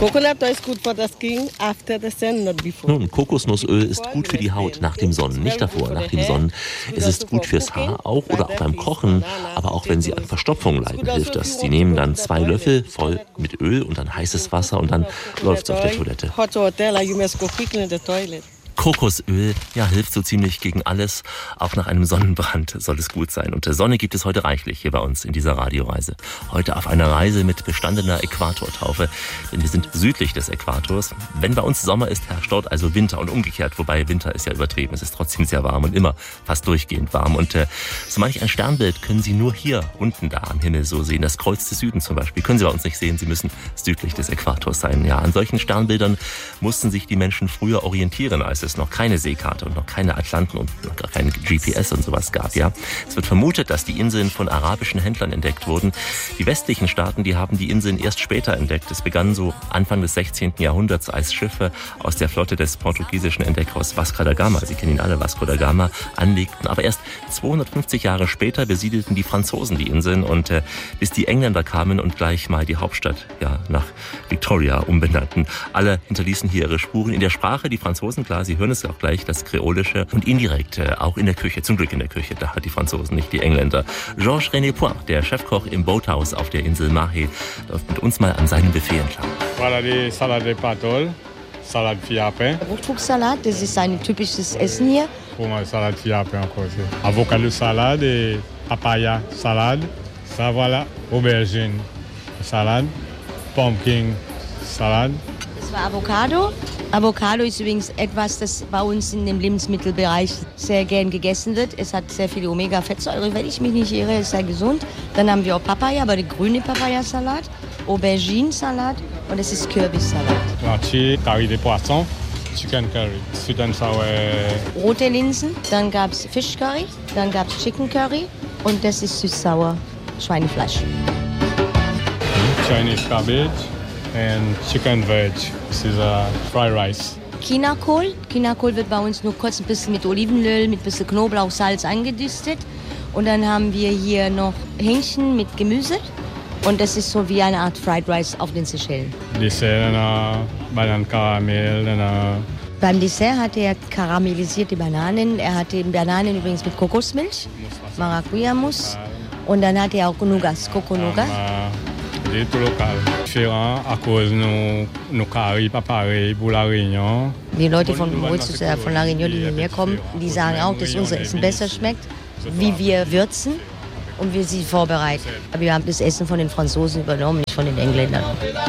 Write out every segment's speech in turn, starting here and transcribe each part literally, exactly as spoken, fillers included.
Nun, Kokosnussöl ist gut für die Haut nach dem Sonnen, nicht davor, nach dem Sonnen. Es ist gut fürs Haar, auch oder auch beim Kochen, aber auch wenn Sie an Verstopfung leiden, hilft das. Sie nehmen dann zwei Löffel voll mit Öl und dann heißes Wasser und dann läuft's auf der Toilette. Kokosöl, ja, hilft so ziemlich gegen alles. Auch nach einem Sonnenbrand soll es gut sein. Und Sonne gibt es heute reichlich hier bei uns in dieser Radioreise. Heute auf einer Reise mit bestandener Äquatortaufe. Denn wir sind südlich des Äquators. Wenn bei uns Sommer ist, herrscht dort also Winter und umgekehrt. Wobei Winter ist ja übertrieben. Es ist trotzdem sehr warm und immer fast durchgehend warm. Und äh, so manch ein Sternbild können Sie nur hier unten da am Himmel so sehen. Das Kreuz des Südens zum Beispiel können Sie bei uns nicht sehen. Sie müssen südlich des Äquators sein. Ja, an solchen Sternbildern mussten sich die Menschen früher orientieren, als es noch keine Seekarte und noch keine Atlanten und noch gar kein G P S und sowas gab. Ja, es wird vermutet, dass die Inseln von arabischen Händlern entdeckt wurden. Die westlichen Staaten, die haben die Inseln erst später entdeckt. Es begann so Anfang des sechzehnten Jahrhunderts, als Schiffe aus der Flotte des portugiesischen Entdeckers Vasco da Gama, Sie kennen ihn alle, Vasco da Gama, anlegten. Aber erst zweihundertfünfzig Jahre später besiedelten die Franzosen die Inseln und äh, bis die Engländer kamen und gleich mal die Hauptstadt ja nach Victoria umbenannten. Alle hinterließen hier ihre Spuren in der Sprache. Die Franzosen, klar, Sie hören es auch gleich, das Kreolische und indirekt äh, auch in der Küche, zum Glück in der Küche, da hat die Franzosen, nicht die Engländer. Georges René Point, der Chefkoch im Boathouse auf der Insel Mahé, läuft mit uns mal an seinem Buffet entlang. Voilà die Salade de Patol, Salade Fiape. Rotfuchssalat, das ist ein typisches Essen hier. Pour moi, Salade Fiape encore. Avocado Salade et Papaya Salade. Ça voilà, Aubergine Salade, Pumpkin Salade. Das war Avocado. Avocado ist übrigens etwas, das bei uns in dem Lebensmittelbereich sehr gern gegessen wird. Es hat sehr viele Omega-Fettsäuren, wenn ich mich nicht irre, ist sehr gesund. Dann haben wir auch Papaya, aber der grüne Papayasalat, Aubergine-Salat und es ist Kürbissalat. Larchi, Curry de Poisson, Chicken Curry, Sweet and Sour. Rote Linsen, dann gab es Fish Curry, dann gab es Chicken Curry und das ist süß-sauer Schweinefleisch. Chinese Cabbage. And chicken veg. This is a fried rice. Chinakohl. Chinakohl wird bei uns nur kurz ein bisschen mit Olivenöl, mit ein bisschen Knoblauch, Salz eingedüstet. Und dann haben wir hier noch Hähnchen mit Gemüse. Und das ist so wie eine Art Fried Rice auf den Seychellen. Dessert, eine Bananenkaramell, eine... Beim Dessert hatte er karamellisierte Bananen. Er hatte Bananen übrigens mit Kokosmilch, Maracuja-Mus. Und dann hat er auch Nougat, Coco-Nougat. Tout local. Différent à cause nos nos curry pas pareil pour la Réunion. Die Leute von Mauritius, äh, von La Réunion, die hierher kommen, die sagen auch, dass unser Essen besser schmeckt, wie wir würzen und wir sie vorbereiten. Aber wir haben das Essen von den Franzosen übernommen, nicht von den Engländern.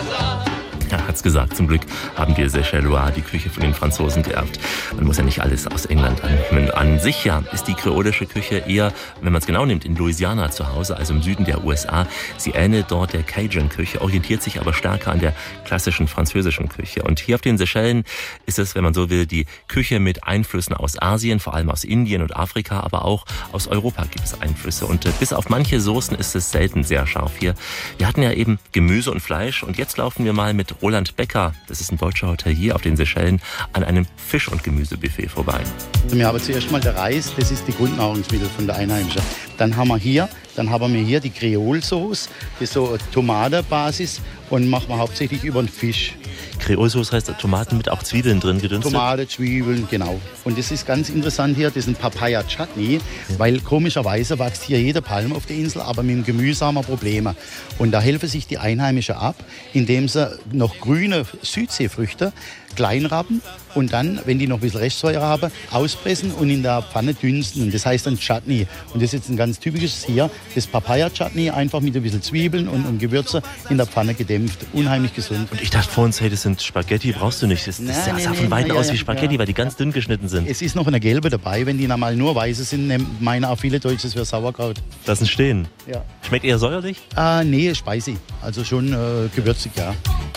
Ja, hat's gesagt. Zum Glück haben wir Seychellois, die Küche von den Franzosen, geerbt. Man muss ja nicht alles aus England annehmen. An sich ja ist die kreolische Küche eher, wenn man es genau nimmt, in Louisiana zu Hause, also im Süden der U S A. Sie ähnelt dort der Cajun-Küche, orientiert sich aber stärker an der klassischen französischen Küche. Und hier auf den Seychellen ist es, wenn man so will, die Küche mit Einflüssen aus Asien, vor allem aus Indien und Afrika, aber auch aus Europa gibt es Einflüsse. Und äh, bis auf manche Soßen ist es selten sehr scharf hier. Wir hatten ja eben Gemüse und Fleisch und jetzt laufen wir mal mit Roland Becker, das ist ein deutscher Hotelier auf den Seychellen, an einem Fisch- und Gemüsebuffet vorbei. Wir haben zuerst mal der Reis, das ist die Grundnahrungsmittel von der Einheimischen. Dann haben wir hier, dann haben wir hier die Creole-Sauce, das ist so eine Tomatenbasis und machen wir hauptsächlich über den Fisch. Creole-Sauce heißt Tomaten mit auch Zwiebeln drin gedünstet? Tomate, Zwiebeln, genau. Und das ist ganz interessant hier, das ist ein Papaya-Chutney, ja. Weil komischerweise wächst hier jede Palme auf der Insel, aber mit dem Gemüse haben wir Probleme. Und da helfen sich die Einheimischen ab, indem sie noch grüne Südseefrüchte kleinrappen und dann, wenn die noch ein bisschen Restsäure haben, auspressen und in der Pfanne dünsten. Und das heißt dann Chutney. Und das ist jetzt ein ganz typisches hier, das Papaya-Chutney, einfach mit ein bisschen Zwiebeln und, und Gewürze in der Pfanne gedämpft. Unheimlich gesund. Und ich dachte vorhin, hey, das sind Spaghetti, brauchst du nicht. Das, das sah nee, nee, von Weitem nee, aus ja, wie Spaghetti, ja. Weil die ganz dünn geschnitten sind. Es ist noch eine gelbe dabei. Wenn die normal nur weiße sind, meinen auch viele Deutsche, das wäre Sauerkraut. Lassen stehen. Ja. Schmeckt eher säuerlich? Äh, nee, spicy. Also schon äh, gewürzig, ja.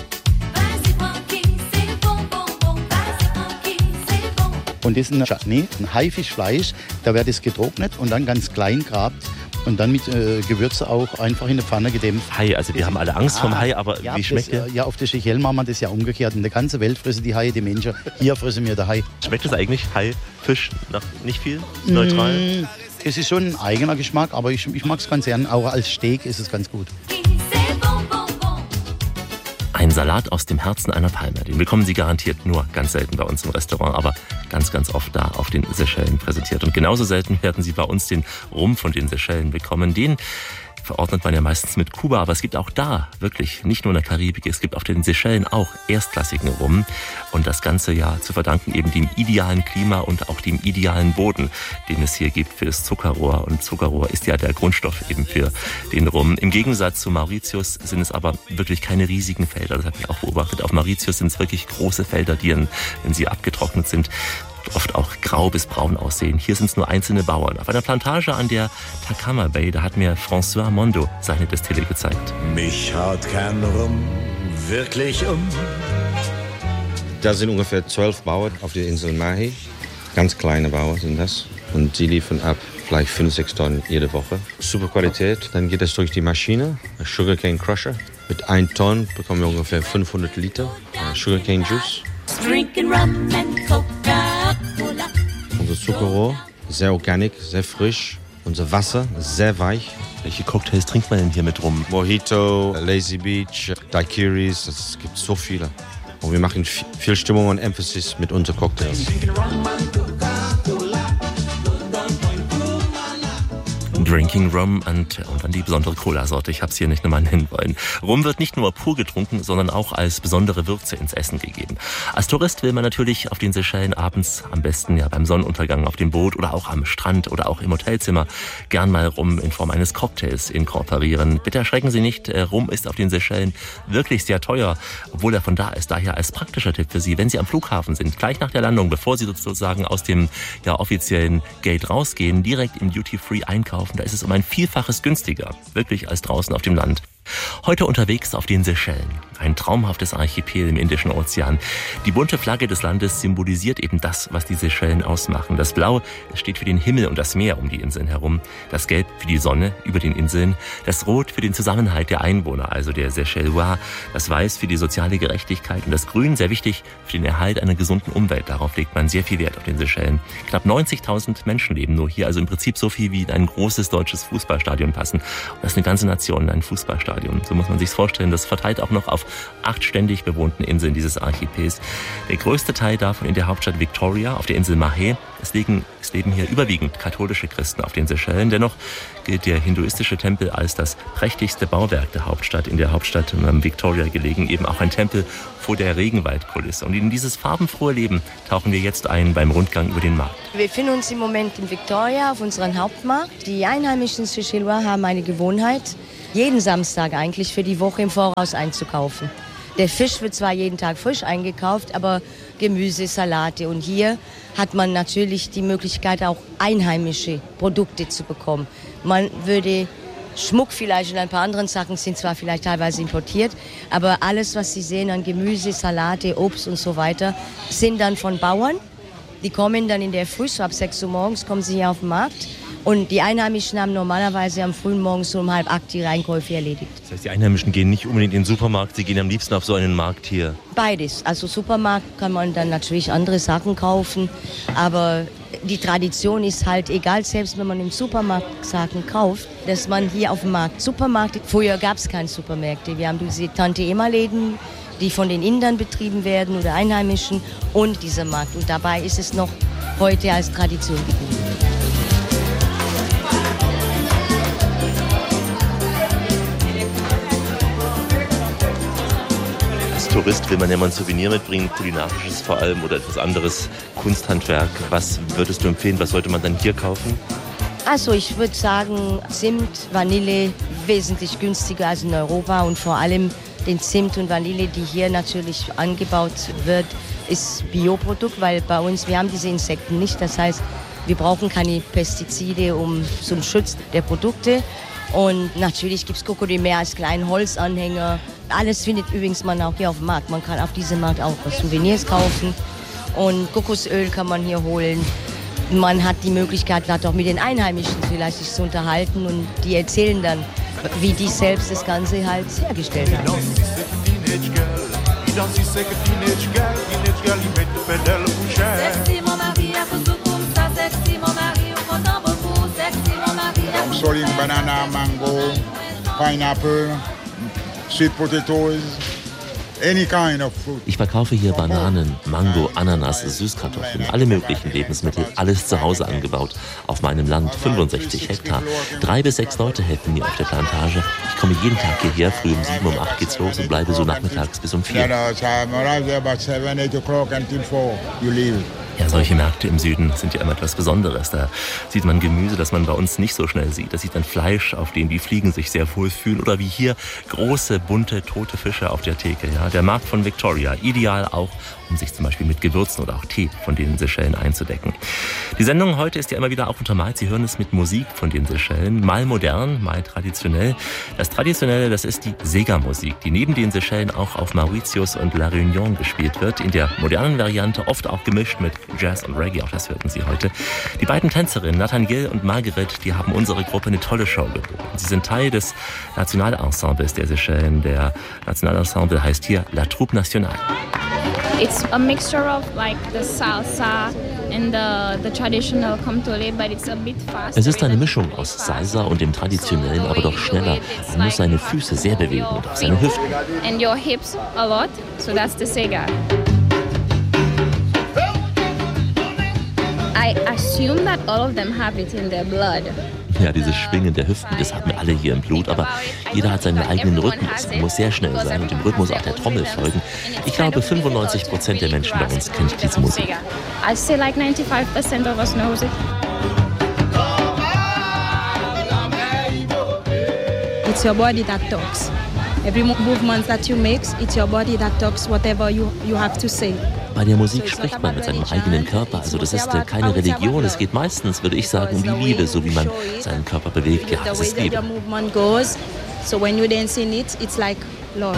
Und das ist ein Chutney, ein Haifischfleisch. Da wird es getrocknet und dann ganz klein gerabt und dann mit äh, Gewürze auch einfach in der Pfanne gedämpft. Hai, also die haben alle Angst ja, vom Hai, aber ja, wie schmeckt das, der? Ja, auf der Seychellen machen wir das ja umgekehrt. In der ganzen Welt fressen die Haie die Menschen. Hier fressen wir der Hai. Schmeckt das eigentlich, Hai, Fisch, nach nicht viel? Neutral? Mm, es ist schon ein eigener Geschmack, aber ich, ich mag es ganz gern. Auch als Steak ist es ganz gut. Ein Salat aus dem Herzen einer Palme. Den bekommen Sie garantiert nur ganz selten bei uns im Restaurant, aber ganz, ganz oft da auf den Seychellen präsentiert. Und genauso selten werden Sie bei uns den Rum von den Seychellen bekommen. Den verordnet man ja meistens mit Kuba, aber es gibt auch da wirklich, nicht nur in der Karibik, es gibt auf den Seychellen auch erstklassigen Rum und das Ganze ja zu verdanken eben dem idealen Klima und auch dem idealen Boden, den es hier gibt für das Zuckerrohr, und Zuckerrohr ist ja der Grundstoff eben für den Rum. Im Gegensatz zu Mauritius sind es aber wirklich keine riesigen Felder, das habe ich auch beobachtet. Auf Mauritius sind es wirklich große Felder, die, wenn sie abgetrocknet sind, oft auch grau bis braun aussehen. Hier sind es nur einzelne Bauern. Auf einer Plantage an der Takama Bay, da hat mir François Mondo seine Destille gezeigt. Mich haut kein Rum wirklich um. Da sind ungefähr zwölf Bauern auf der Insel Mahé. Ganz kleine Bauern sind das. Und die liefern ab vielleicht fünf, sechs Tonnen jede Woche. Super Qualität. Dann geht es durch die Maschine, ein Sugarcane Crusher. Mit ein Tonnen bekommen wir ungefähr fünfhundert Liter Sugarcane Juice. Drinking rum and Coca-Cola. Unser Zuckerrohr, sehr organisch, sehr frisch. Unser Wasser, sehr weich. Welche Cocktails trinkt man denn hier mit rum? Mojito, Lazy Beach, Daiquiris, es gibt so viele. Und wir machen viel Stimmung und Emphasis mit unseren Cocktails. Drinking Rum und, und dann die besondere Cola-Sorte. Ich habe es hier nicht nochmal nennen wollen. Rum wird nicht nur pur getrunken, sondern auch als besondere Würze ins Essen gegeben. Als Tourist will man natürlich auf den Seychellen abends, am besten ja beim Sonnenuntergang auf dem Boot oder auch am Strand oder auch im Hotelzimmer, gern mal Rum in Form eines Cocktails inkorporieren. Bitte erschrecken Sie nicht, Rum ist auf den Seychellen wirklich sehr teuer, obwohl er von da ist. Daher als praktischer Tipp für Sie, wenn Sie am Flughafen sind, gleich nach der Landung, bevor Sie sozusagen aus dem ja, offiziellen Gate rausgehen, direkt im Duty-Free einkaufen. Da ist es um ein Vielfaches günstiger, wirklich als draußen auf dem Land. Heute unterwegs auf den Seychellen, ein traumhaftes Archipel im Indischen Ozean. Die bunte Flagge des Landes symbolisiert eben das, was die Seychellen ausmachen. Das Blau steht für den Himmel und das Meer um die Inseln herum, das Gelb für die Sonne über den Inseln, das Rot für den Zusammenhalt der Einwohner, also der Seychellois, das Weiß für die soziale Gerechtigkeit und das Grün, sehr wichtig, für den Erhalt einer gesunden Umwelt. Darauf legt man sehr viel Wert auf den Seychellen. Knapp neunzigtausend Menschen leben nur hier, also im Prinzip so viel wie in ein großes deutsches Fußballstadion passen. Und das ist eine ganze Nation in ein Fußballstadion. So muss man sich's vorstellen. Das verteilt auch noch auf acht ständig bewohnten Inseln dieses Archipels. Der größte Teil davon in der Hauptstadt Victoria, auf der Insel Mahé. Es leben, es leben hier überwiegend katholische Christen auf den Seychellen. Dennoch gilt der hinduistische Tempel als das prächtigste Bauwerk der Hauptstadt. In der Hauptstadt Victoria gelegen, eben auch ein Tempel vor der Regenwaldkulisse. Und in dieses farbenfrohe Leben tauchen wir jetzt ein beim Rundgang über den Markt. Wir befinden uns im Moment in Victoria auf unserem Hauptmarkt. Die einheimischen Seychellois haben eine Gewohnheit, jeden Samstag eigentlich für die Woche im Voraus einzukaufen. Der Fisch wird zwar jeden Tag frisch eingekauft, aber Gemüse, Salate. Und hier hat man natürlich die Möglichkeit, auch einheimische Produkte zu bekommen. Man würde Schmuck vielleicht und ein paar andere Sachen sind zwar vielleicht teilweise importiert, aber alles, was Sie sehen an Gemüse, Salate, Obst und so weiter, sind dann von Bauern. Die kommen dann in der Früh, so ab sechs Uhr morgens, kommen sie hier auf den Markt. Und die Einheimischen haben normalerweise am frühen Morgen so um halb acht ihre Einkäufe erledigt. Das heißt, die Einheimischen gehen nicht unbedingt in den Supermarkt, sie gehen am liebsten auf so einen Markt hier? Beides. Also Supermarkt kann man dann natürlich andere Sachen kaufen, aber die Tradition ist halt egal, selbst wenn man im Supermarkt Sachen kauft, dass man hier auf dem Markt Supermärkte, früher gab es keine Supermärkte, wir haben diese Tante-Emma-Läden, die von den Indern betrieben werden oder Einheimischen und dieser Markt. Und dabei ist es noch heute als Tradition geblieben. Tourist will man ja mal ein Souvenir mitbringen, kulinarisches vor allem oder etwas anderes, Kunsthandwerk. Was würdest du empfehlen, was sollte man dann hier kaufen? Also ich würde sagen, Zimt, Vanille, wesentlich günstiger als in Europa und vor allem den Zimt und Vanille, die hier natürlich angebaut wird, ist Bioprodukt, weil bei uns, wir haben diese Insekten nicht, das heißt, wir brauchen keine Pestizide um, zum Schutz der Produkte. Und natürlich gibt es Krokodil mehr als kleinen Holzanhänger. Alles findet übrigens man auch hier auf dem Markt. Man kann auf diesem Markt auch Souvenirs kaufen. Und Kokosöl kann man hier holen. Man hat die Möglichkeit, vielleicht auch mit den Einheimischen vielleicht sich zu unterhalten. Und die erzählen dann, wie die selbst das Ganze halt hergestellt haben. Solid banana, mango, pineapple, sweet potatoes, any kind of fruit. Ich verkaufe hier Bananen, Mango, Ananas, Süßkartoffeln, alle möglichen Lebensmittel, alles zu Hause angebaut. Auf meinem Land fünfundsechzig Hektar. Drei bis sechs Leute helfen mir auf der Plantage. Ich komme jeden Tag hierher, früh um sieben, um acht geht's los und bleibe so nachmittags bis um vier. Ja, solche Märkte im Süden sind ja immer etwas Besonderes. Da sieht man Gemüse, das man bei uns nicht so schnell sieht. Da sieht man Fleisch, auf dem die Fliegen sich sehr wohlfühlen. Oder wie hier große, bunte, tote Fische auf der Theke. Ja, der Markt von Victoria, ideal auch, um sich zum Beispiel mit Gewürzen oder auch Tee von den Seychellen einzudecken. Die Sendung heute ist ja immer wieder auch untermalt. Sie hören es mit Musik von den Seychellen. Mal modern, mal traditionell. Das Traditionelle, das ist die Sega-Musik, die neben den Seychellen auch auf Mauritius und La Réunion gespielt wird. In der modernen Variante oft auch gemischt mit Jazz und Reggae, auch das hörten Sie heute. Die beiden Tänzerinnen, Nathaniel und Margaret, die haben unsere Gruppe eine tolle Show geboten. Sie sind Teil des Nationalensembles der Seychellen. Der Nationalensemble heißt hier La Troupe Nationale. It's a mixture of like the salsa and the, the traditional comtole, but it's a bit faster. Es ist eine Mischung aus Salsa und dem traditionellen, aber doch schneller. Man muss seine Füße sehr bewegen und auch seine Hüften. And your hips a lot, so that's the Sega. I assume that all of them have it in their blood. Ja, dieses Schwingen der Hüften, das haben wir alle hier im Blut, aber jeder hat seinen eigenen Rhythmus. Man muss sehr schnell sein und dem Rhythmus auch der Trommel folgen. Ich glaube, fünfundneunzig Prozent der Menschen bei uns kennen diese Musik. I say like ninety-five percent of us knows it. It's your body that talks. Every movement that you make, it's your body that talks whatever you, you have to say. Bei der Musik spricht man mit seinem eigenen Körper, also das ist keine Religion, es geht meistens, würde ich sagen, um die Liebe, so wie man seinen Körper bewegt, ja, das ist Liebe. So when you dance in it, it's like love.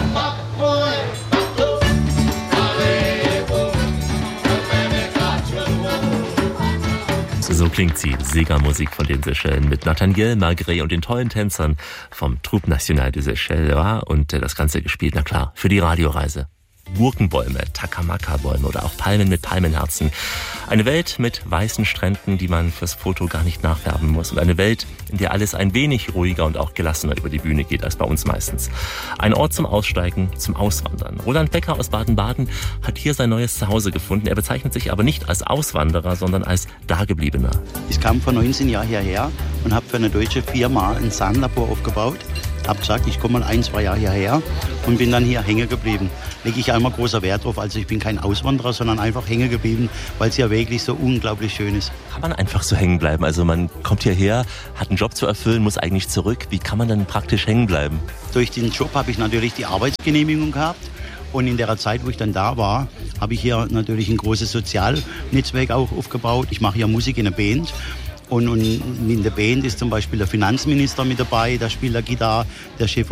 So klingt sie, Sega-Musik von den Seychellen mit Nathaniel, Margaret und den tollen Tänzern vom Troupe Nationale de Seychelles. Ja, und das Ganze gespielt, na klar, für die Radioreise. Gurkenbäume, Takamaka-Bäume oder auch Palmen mit Palmenherzen. Eine Welt mit weißen Stränden, die man fürs Foto gar nicht nachfärben muss. Und eine Welt, in der alles ein wenig ruhiger und auch gelassener über die Bühne geht als bei uns meistens. Ein Ort zum Aussteigen, zum Auswandern. Roland Becker aus Baden-Baden hat hier sein neues Zuhause gefunden. Er bezeichnet sich aber nicht als Auswanderer, sondern als Dagebliebener. Ich kam vor neunzehn Jahren hierher und habe für eine deutsche Firma ein Zahnlabor aufgebaut. Hab gesagt, ich komme mal ein, zwei Jahre hierher und bin dann hier hängen geblieben. Lege ich einmal großer Wert drauf. Also ich bin kein Auswanderer, sondern einfach hängen geblieben, weil es ja wirklich so unglaublich schön ist. Kann man einfach so hängen bleiben? Also man kommt hierher, hat einen Job zu erfüllen, muss eigentlich zurück. Wie kann man dann praktisch hängen bleiben? Durch den Job habe ich natürlich die Arbeitsgenehmigung gehabt. Und in der Zeit, wo ich dann da war, habe ich hier natürlich ein großes Sozialnetzwerk auch aufgebaut. Ich mache hier Musik in einer Band. Und, und in der Band ist zum Beispiel der Finanzminister mit dabei, der spielt der Gitarre, der Chef